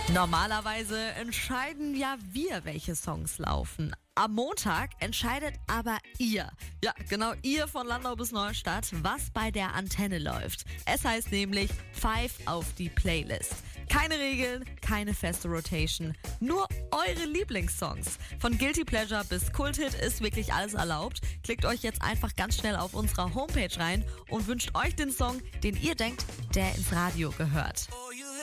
Normalerweise entscheiden ja wir, welche Songs laufen. Am Montag entscheidet aber ihr, ja genau ihr von Landau bis Neustadt, was bei der Antenne läuft. Es heißt nämlich 5 auf die Playlist. Keine Regeln, keine feste Rotation, nur eure Lieblingssongs. Von Guilty Pleasure bis Kulthit ist wirklich alles erlaubt. Klickt euch jetzt einfach ganz schnell auf unserer Homepage rein und wünscht euch den Song, den ihr denkt, der ins Radio gehört.